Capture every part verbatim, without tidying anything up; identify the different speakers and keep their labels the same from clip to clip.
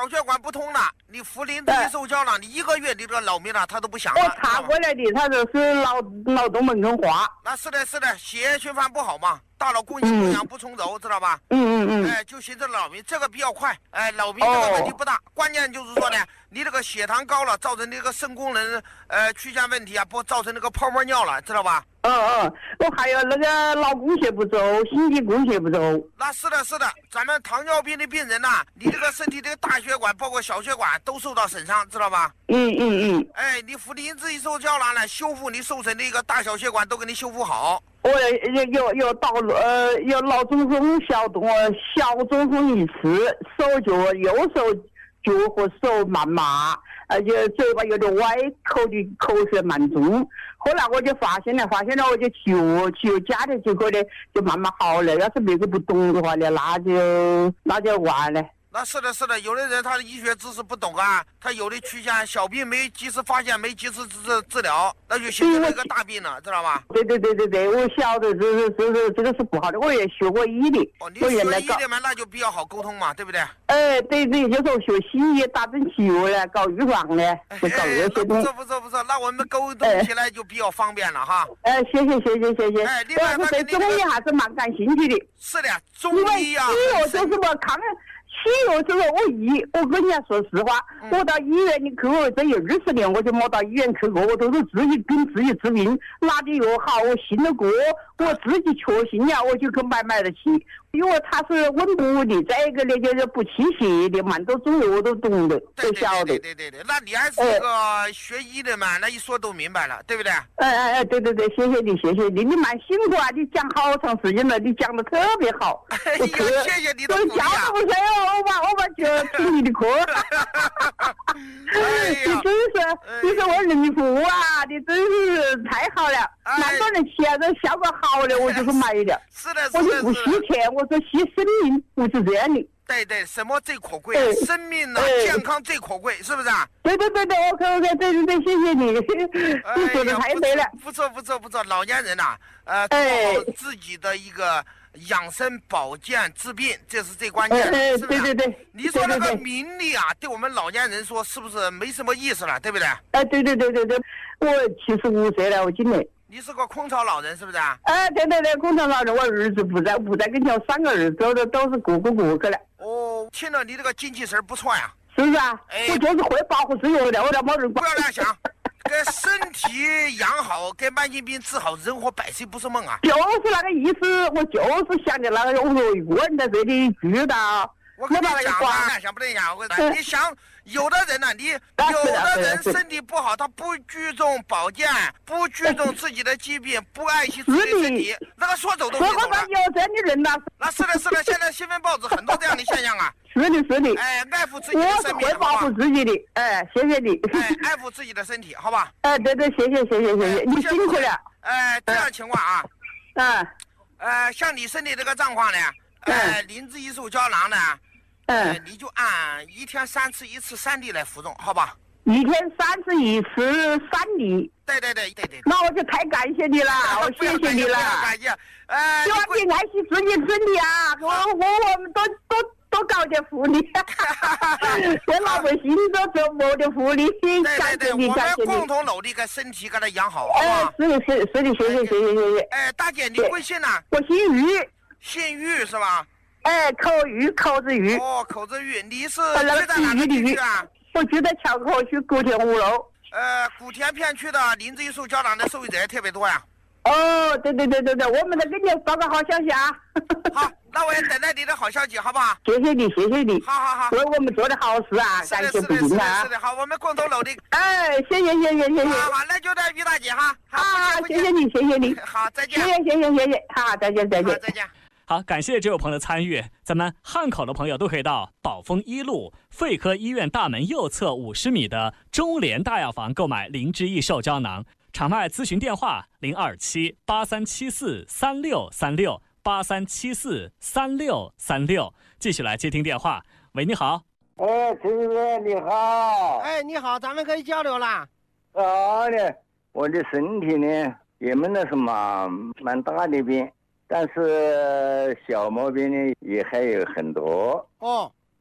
Speaker 1: 小血管不通了，你服磷脂益寿胶囊，你一个月你这个脑鸣了它都不响了。
Speaker 2: 我查回来的，他说是脑脑动脉硬化。
Speaker 1: 那是的，是的，血液循环不好嘛，大脑供血供氧不充足，知道吧？
Speaker 2: 嗯嗯嗯。
Speaker 1: 哎，就形成脑鸣，这个比较快。哎，脑鸣这个问题不大，哦、关键就是说呢，你这个血糖高了，造成那个肾功能呃出现问题啊，不造成那个泡沫尿了，知道吧？
Speaker 2: 嗯嗯，我还有那个脑供血不足，心肌供血不足。
Speaker 1: 那是的，是的，咱们糖尿病的病人呐、啊，你这个身体的大血管包括小血管都受到损伤，知道吧？
Speaker 2: 嗯嗯嗯。
Speaker 1: 哎，你服磷脂益寿胶囊呢，修复你受损的一个大小血管都给你修复好。
Speaker 2: 我有有有到呃有脑中风、小动小中风一次，手脚右手脚和手慢麻，而且嘴巴有点歪，口里口水蛮重。后来我就发现了，发现了我就去药去药加的结果呢，就慢慢好了。要是别个不懂的话呢，那就那就完了。
Speaker 1: 那是的，是的，有的人他的医学知识不懂啊，他有的出现小病没及时发现，没及时治治疗，那就形成了一个大病了，知道吧？
Speaker 2: 对对对对对，我晓得这是这是这个是不好的，我也学过医的。
Speaker 1: 哦，你学医的嘛，那就比较好沟通嘛，对不对？
Speaker 2: 哎，对对，就是我学西医，打针起药呢，搞预防呢，就搞这些东西。
Speaker 1: 不错不错不错，那我们沟通起来就比较方便了哈。
Speaker 2: 哎，谢谢谢谢谢谢。
Speaker 1: 哎，另外
Speaker 2: 我对中医还是蛮感兴趣的。
Speaker 1: 是的，中医呀。
Speaker 2: 西药就是我看。西药就是我医，我跟人家说实话，嗯、我到医院里去，我这有二十年我就没到医院去过，我都是自己跟自己治病，哪里药好我信得过，我自己确信了我就去买买得起，因为它是稳步的，再一个呢就是不气血的，蛮多种药我都懂的，都晓得。
Speaker 1: 对对对对，那你还是个学医的嘛，那一说都明白了，对不对？
Speaker 2: 哎哎哎，对对对，谢谢你谢谢你，你蛮辛苦啊，你讲好长时间了，你讲的特别好。
Speaker 1: 哎呀，谢谢你的鼓励啊！
Speaker 2: 不是我把我把就听你的课，
Speaker 1: 哎、
Speaker 2: 你真是你是我人服啊！你真是太好了，蛮多人吃啊，这效果好了，我就是买了。
Speaker 1: 是的，是
Speaker 2: 的，我就不惜钱，我说惜生命，我是这样的。
Speaker 1: 对对，什么最可贵、啊？生命呢、啊，健康最可贵，是不是啊？
Speaker 2: 对对对对 ，OK OK，对对对，谢谢你，你说的太对了。
Speaker 1: 不错不错不错，老年人呐、啊，呃，做好自己的一个。养生保健治病，这是最关键的，
Speaker 2: 哎、
Speaker 1: 是不是？
Speaker 2: 对对对。
Speaker 1: 你说那个名利啊，对我们老年人说是不是没什么意思了，对不对？
Speaker 2: 哎，对对对对对，我七十五岁了，我今年。
Speaker 1: 你是个空巢老人，是不是啊？
Speaker 2: 哎，对对对，空巢老人，我儿子不在不在跟前，三个儿子都都是各过各去了。
Speaker 1: 哦，听了你这个精气神不错呀，
Speaker 2: 是不是啊？
Speaker 1: 哎，
Speaker 2: 我就是会保护自己的，我都没人管。
Speaker 1: 不要乱想。给身体养好，给慢性病治好，人活百岁不是梦啊！
Speaker 2: 就是那个意思，我就是想着那个，我说一个人在这里住到，
Speaker 1: 我跟你讲啊，想不能讲，我跟你你想，有的人呢、啊，你有的人身体不好，他不注重保健，不注重自己的疾病，不爱惜自己的身体，那个说走都会走了。
Speaker 2: 有这样的人呐，
Speaker 1: 那是的，是的，现在新闻报纸很多这样的现象啊。
Speaker 2: 是的，是的。
Speaker 1: 哎，爱护自己的生命，
Speaker 2: 我会保护自己的。哎，谢谢你。
Speaker 1: 哎，爱护自己的身体，好吧？
Speaker 2: 哎，对对，谢谢，谢谢，谢谢，你辛苦了。
Speaker 1: 哎，这样情况啊，
Speaker 2: 嗯，
Speaker 1: 呃，像你身体这个状况呢，呃，磷脂益寿胶囊呢，
Speaker 2: 嗯，
Speaker 1: 你就按一天三次，一次三粒来服用，好吧？
Speaker 2: 一天三次，一次三粒。
Speaker 1: 对对对对对。
Speaker 2: 那我就太感谢你了，我谢谢你了。
Speaker 1: 感谢。呃，
Speaker 2: 希望你爱惜自己身体啊！我我我们都都。多搞点福利，给老百姓都做没点福利，感谢你，感谢你。
Speaker 1: 我们共同努力，给身体给它养好，
Speaker 2: 哎，是的，是是的，谢谢，谢谢，谢谢。
Speaker 1: 哎，大姐，你贵姓呢？
Speaker 2: 我姓于，
Speaker 1: 姓于是吧？
Speaker 2: 哎，口于，口子于。
Speaker 1: 哦，口子于，你是住在哪个地区啊？
Speaker 2: 我住在桥口区古田五楼。
Speaker 1: 呃，古田片区的磷脂益寿胶囊的受益者特别多呀。
Speaker 2: 哦，对对对对对，我们再给你报个好消息啊！
Speaker 1: 好，那我也等待你的好消息，好不好？
Speaker 2: 谢谢你，谢谢你。
Speaker 1: 好好好，
Speaker 2: 为我们做的好事啊，感谢不尽啊！
Speaker 1: 是的，好，我们共同努力。
Speaker 2: 哎，谢谢谢谢谢谢。
Speaker 1: 好好，那就在于大姐哈。
Speaker 2: 好，谢谢你，谢谢你。
Speaker 1: 好，再见。
Speaker 2: 谢谢谢谢谢谢，好，再见再见
Speaker 1: 再见。
Speaker 3: 好，感谢这位朋友的参与。咱们汉口的朋友都可以到宝丰一路肺科医院大门右侧五十米的中联大药房购买磷脂益寿胶囊。场外咨询电话零二七八三七四三六三六八三七四三六三六，继续来接听电话。喂，你好。
Speaker 4: 哎，陈主任你好。
Speaker 1: 哎，你好，咱们可以交流啦。
Speaker 4: 好的，我的身体呢也没那什么蛮大的病，但是小毛病呢也还有很多。
Speaker 1: 哦，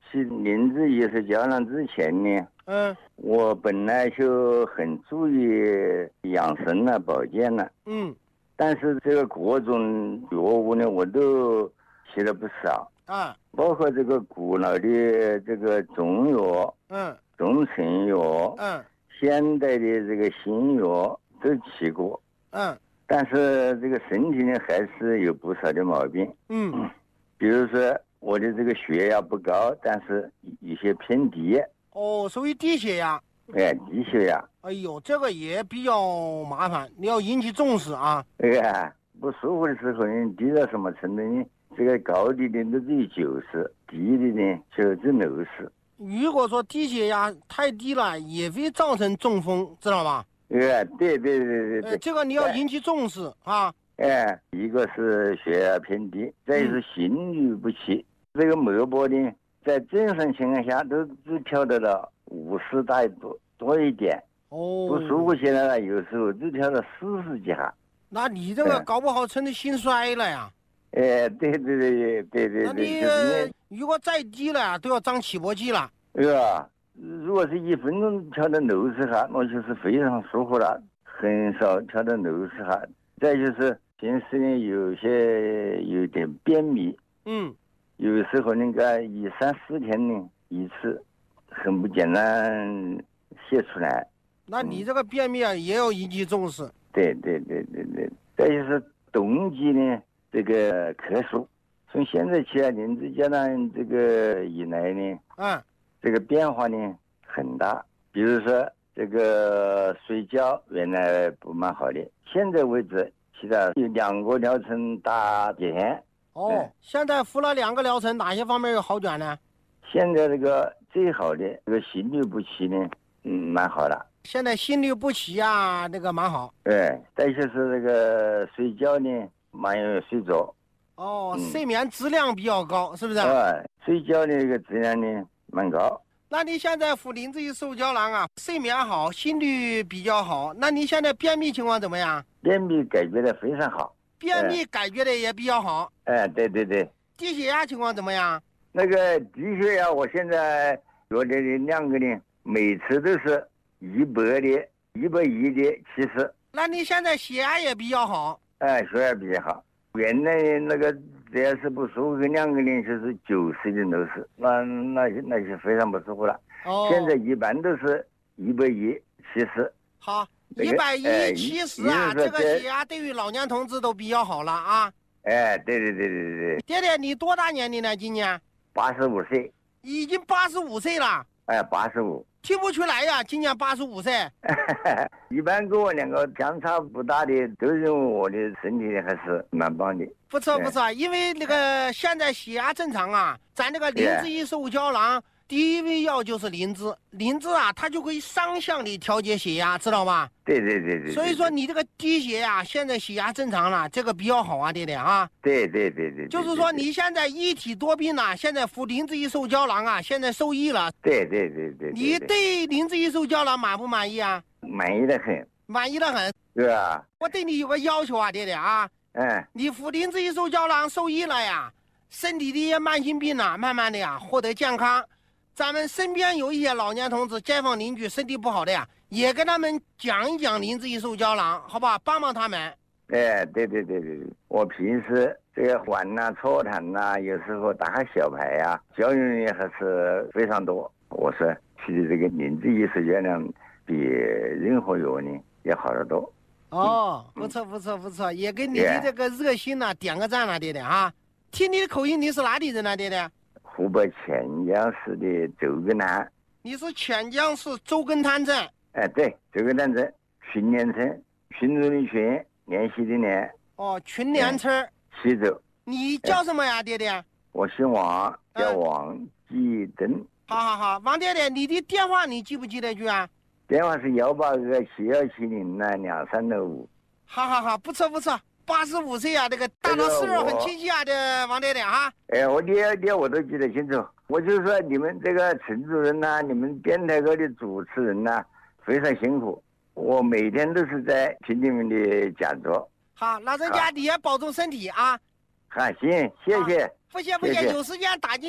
Speaker 4: 去林子艺术胶囊之前呢，
Speaker 1: 嗯
Speaker 4: 我本来就很注意养生了、保健了，
Speaker 1: 嗯
Speaker 4: 但是这个各种药物呢，我都吃了不少，
Speaker 1: 啊
Speaker 4: 包括这个古老的这个中药、
Speaker 1: 嗯
Speaker 4: 中成药、
Speaker 1: 嗯
Speaker 4: 现代的这个新药都吃过，
Speaker 1: 嗯
Speaker 4: 但是这个身体呢还是有不少的毛病，
Speaker 1: 嗯
Speaker 4: 比如说我的这个血压不高，但是有些偏低，
Speaker 1: 哦，属于低血压。
Speaker 4: 哎，低血压，
Speaker 1: 哎呦，这个也比较麻烦，你要引起重视啊。
Speaker 4: 哎呀，不舒服的时候呢，低到什么程度呢？这个高的呢都只有九十，低的呢就只六十。
Speaker 1: 如果说低血压太低了，也会造成中风，知道吧？
Speaker 4: 哎，对对对对对。
Speaker 1: 呃，这个你要引起重视啊。
Speaker 4: 哎，一个是血压偏低，再就是心律不齐。这个脉搏呢，在正常情况下都只调得到五十大多多一点，
Speaker 1: 哦，
Speaker 4: 不舒服起来了，有时候只调到四十几下。
Speaker 1: 那你这个
Speaker 4: 哎
Speaker 1: 搞不好成了心衰了呀。
Speaker 4: 哎，对对对对对
Speaker 1: 那
Speaker 4: 对，就是
Speaker 1: 你如果再低了，都要长起搏器了。
Speaker 4: 那，哎呀，如果是一分钟调到六十下，那就是非常舒服了，很少调到六十下。再就是平时呢，有些有点便秘。
Speaker 1: 嗯，
Speaker 4: 有时候那个一三四天呢一次，很不简单泄出来。
Speaker 1: 那你这个便秘啊，也要引起重视。
Speaker 4: 对对对对对。再就是冬季呢，这个咳嗽，从现在起啊，林子胶囊这个以来呢，
Speaker 1: 嗯，
Speaker 4: 这个变化呢很大。比如说这个睡觉原来不蛮好的，现在为止起到有两个疗程打点。
Speaker 1: 哦
Speaker 4: 哎，
Speaker 1: 现在服了两个疗程，哪些方面有好转呢？
Speaker 4: 现在这个最好的这个心律不齐呢，嗯，蛮好的。
Speaker 1: 现在心律不齐啊，这个蛮好。
Speaker 4: 对，再就是这个睡觉呢，蛮有睡着。
Speaker 1: 哦，
Speaker 4: 嗯
Speaker 1: 睡眠质量比较高，是不是？
Speaker 4: 啊，睡觉的这个质量呢蛮高。
Speaker 1: 那你现在服林志怡瘦胶囊啊，睡眠好，心率比较好。那你现在便秘情况怎么样？
Speaker 4: 便秘解决的非常好。
Speaker 1: 便秘解决的也比较好。
Speaker 4: 哎，对对对。
Speaker 1: 低血压情况怎么样？
Speaker 4: 那个低血压，我现在药的两个呢，每次都是一百的、一百一的七十。
Speaker 1: 那你现在血压也比较好。
Speaker 4: 哎，血压比较好。原来那个只要是不舒服，两个呢就是九十的六十，那那那就非常不舒服了。
Speaker 1: 哦。
Speaker 4: 现在一般都是一百一七十。
Speaker 1: 好，
Speaker 4: 这个
Speaker 1: 一百一
Speaker 4: 哎
Speaker 1: 七十啊，
Speaker 4: 一一
Speaker 1: 这个血压对于老年同志都比较好了啊。
Speaker 4: 哎，对对对对对。
Speaker 1: 爹爹，你多大年龄了？今年？
Speaker 4: 八十五岁。
Speaker 1: 已经八十五岁了。
Speaker 4: 哎，八十五。
Speaker 1: 听不出来呀，今年八十五岁。
Speaker 4: 一般跟我两个相差不大的，都认为我的身体还是蛮棒的。
Speaker 1: 不错不错，因为那个现在血压正常啊，咱这个灵芝一瘦胶囊，第一味药就是灵芝，灵芝啊，它就可以双向的调节血压，知道吧？
Speaker 4: 对对对对。
Speaker 1: 所以说你这个低血压，现在血压正常了，这个比较好啊，爹爹啊。
Speaker 4: 对对对对。
Speaker 1: 就是说你现在一体多病啊，现在服灵芝一瘦胶囊啊，现在受益了。
Speaker 4: 对对对对。
Speaker 1: 你对灵芝一瘦胶囊满不满意啊？
Speaker 4: 满意的很。
Speaker 1: 满意的很。
Speaker 4: 对吧？
Speaker 1: 我对你有个要求啊，爹爹啊。
Speaker 4: 嗯。
Speaker 1: 你服灵芝一瘦胶囊受益了呀，身体的一些慢性病啊，慢慢的呀获得健康。咱们身边有一些老年同志、街坊邻居身体不好的呀，也跟他们讲一讲灵芝一瘦胶囊，好吧，帮帮他们。
Speaker 4: 哎，对对对对对，我平时这个还呐、搓痰呐，有时候打下小牌呀、啊，效用也还是非常多。我说，其实这个灵芝一瘦胶囊比任何药呢要好得多。
Speaker 1: 哦，不错不错不错，也给你的这个热心呢、啊、点个赞了、啊，爹爹啊！听你的口音，你是哪里人呢、啊，爹爹？
Speaker 4: 湖北潜江市的周根滩。
Speaker 1: 你是潜江市周根滩镇？
Speaker 4: 哎，对，周根滩镇，群联村，群众的群，联系的联。
Speaker 1: 哦，群联村。
Speaker 4: 西周。
Speaker 1: 你叫什么呀，爹爹？
Speaker 4: 我姓王，叫王继登。
Speaker 1: 好好好，王爹爹，你的电话你记不记得住啊？
Speaker 4: 电话是幺八二七幺七零呢两三六五。
Speaker 1: 好好好，不错不错，八十五岁啊，这个大到事儿很清晰啊，这王爹爹哈。
Speaker 4: 哎，我爹爹我都记得清楚。我就说你们这个陈主任呐、啊，你们电台高的主持人呐、啊，非常辛苦。我每天都是在听你们的讲座。
Speaker 1: 好，老人家你也保重身体啊。
Speaker 4: 好，行，谢谢。
Speaker 1: 不谢不谢，有时间打进。